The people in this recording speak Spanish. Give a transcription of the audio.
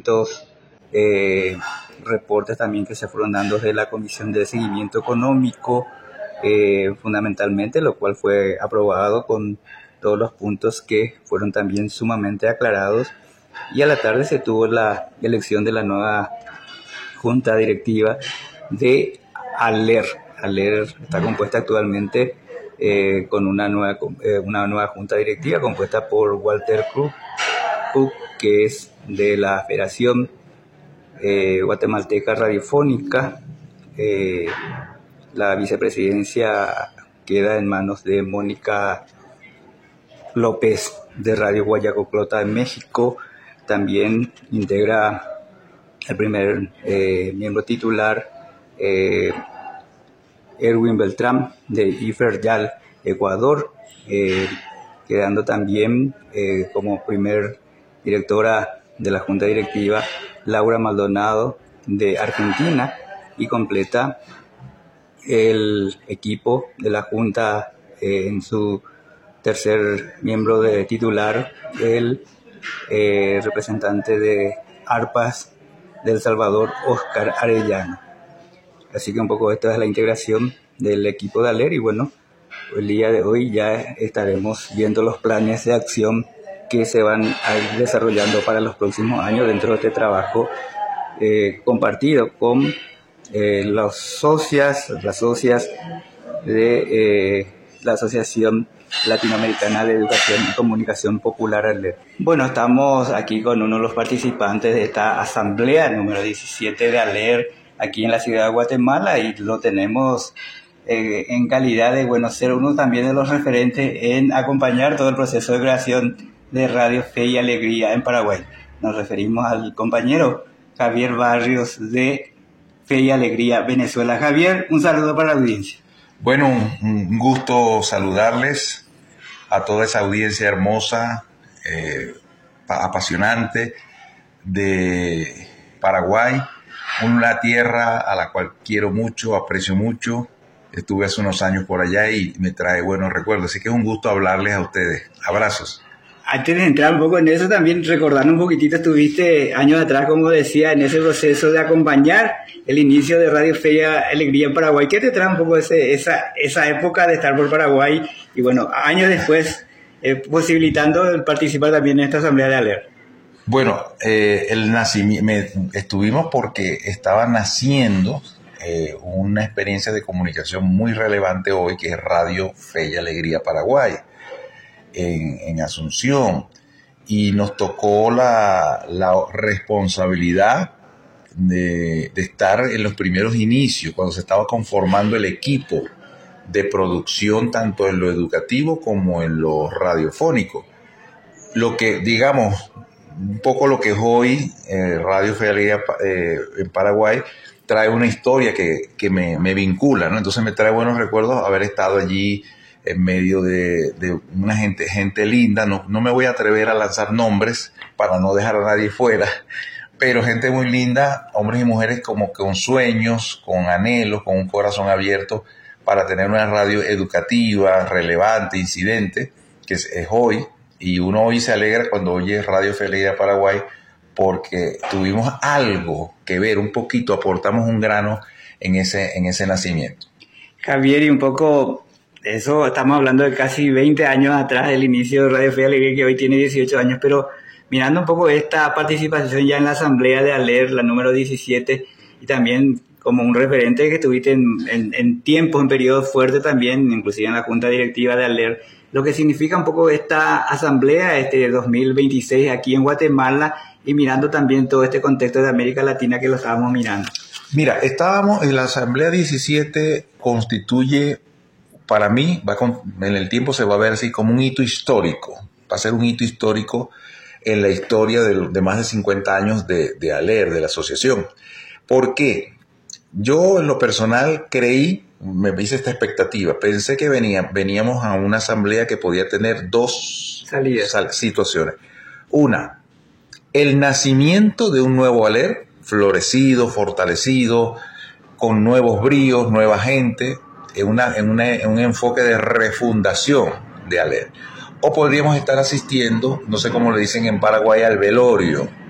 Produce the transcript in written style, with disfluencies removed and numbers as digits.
distintos reportes también que se fueron dando de la Comisión de Seguimiento Económico, fundamentalmente, lo cual fue aprobado con todos los puntos que fueron también sumamente aclarados. Y a la tarde se tuvo la elección de la nueva junta directiva de ALER. ALER está compuesta actualmente con una nueva junta directiva compuesta por Walter Cook, que es de la Federación Guatemalteca Radiofónica. La vicepresidencia queda en manos de Mónica López de Radio Guayacoclota de México. También integra el primer miembro titular Erwin Beltrán de Iferyal, Ecuador, quedando también como primer directora de la Junta Directiva Laura Maldonado de Argentina, y completa el equipo de la Junta en su tercer miembro de titular, el representante de ARPAS de El Salvador, Oscar Arellano. Así que un poco esta es la integración del equipo de ALER, y bueno, el día de hoy ya estaremos viendo los planes de acción que se van a ir desarrollando para los próximos años dentro de este trabajo compartido con las socias de la Asociación Latinoamericana de Educación y Comunicación Popular, ALER. Bueno, estamos aquí con uno de los participantes de esta asamblea número 17 de ALER aquí en la ciudad de Guatemala, y lo tenemos en calidad de, bueno, ser uno también de los referentes en acompañar todo el proceso de creación de Radio Fe y Alegría en Paraguay. Nos referimos al compañero Javier Barrios de Fe y Alegría Venezuela. Javier, un saludo para la audiencia. Bueno, un gusto saludarles a toda esa audiencia hermosa, apasionante de Paraguay, una tierra a la cual quiero mucho, aprecio mucho. Estuve hace unos años por allá y me trae buenos recuerdos, así que es un gusto hablarles a ustedes. Abrazos. Antes de entrar un poco en eso, también recordando un poquitito, estuviste años atrás, como decía, en ese proceso de acompañar el inicio de Radio Fe y Alegría en Paraguay. ¿Qué te trae un poco esa época de estar por Paraguay y, bueno, años después posibilitando el participar también en esta asamblea de ALER? Bueno, estuvimos porque estaba naciendo una experiencia de comunicación muy relevante hoy, que es Radio Fe y Alegría Paraguay, en Asunción, y nos tocó la responsabilidad de estar en los primeros inicios, cuando se estaba conformando el equipo de producción, tanto en lo educativo como en lo radiofónico. Lo que, digamos, un poco lo que es hoy Radio Fe y Alegría en Paraguay, trae una historia que me vincula, ¿no? Entonces me trae buenos recuerdos haber estado allí en medio de una gente linda. No me voy a atrever a lanzar nombres para no dejar a nadie fuera, pero gente muy linda, hombres y mujeres como con sueños, con anhelos, con un corazón abierto para tener una radio educativa, relevante, incidente, que es hoy. Y uno hoy se alegra cuando oye Radio Fe y Alegría Paraguay, porque tuvimos algo que ver, un poquito, aportamos un grano en ese nacimiento. Javier, y un poco eso, estamos hablando de casi 20 años atrás del inicio de Radio Fe y Alegría, que hoy tiene 18 años, pero mirando un poco esta participación ya en la asamblea de ALER, la número 17, y también como un referente que estuviste en tiempos, en periodos fuertes también, inclusive en la junta directiva de ALER, lo que significa un poco esta asamblea, 2026 aquí en Guatemala, y mirando también todo este contexto de América Latina que lo estábamos mirando. Mira, estábamos en la asamblea 17, constituye, para mí, en el tiempo se va a ver así como un hito histórico, va a ser un hito histórico en la historia de más de 50 años de ALER, de la asociación. ¿Por qué? Yo en lo personal me hice esta expectativa, pensé que veníamos a una asamblea que podía tener dos situaciones. Una, el nacimiento de un nuevo ALER, florecido, fortalecido, con nuevos bríos, nueva gente, en un enfoque de refundación de ALER. O podríamos estar asistiendo, no sé cómo le dicen en Paraguay, al velorio